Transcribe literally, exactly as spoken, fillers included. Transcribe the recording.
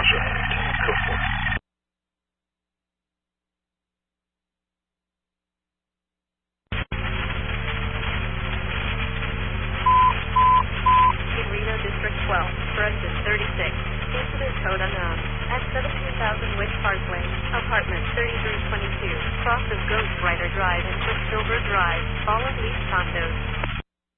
Roger. Go for it. In Reno District twelve, Brenton thirty-six. Incident code unknown. At seventeen thousand Witch Parkway, apartment thirty-three twenty-two. Cross of Ghost Rider Drive and Quicksilver Drive. Fallen Leaf Condos.